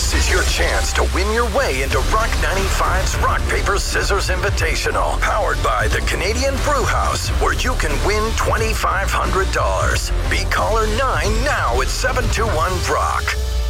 This is your chance to win your way into Rock 95's Rock, Paper, Scissors Invitational, powered by the Canadian Brew House, where you can win $2,500. Be caller 9 now at 721-ROCK.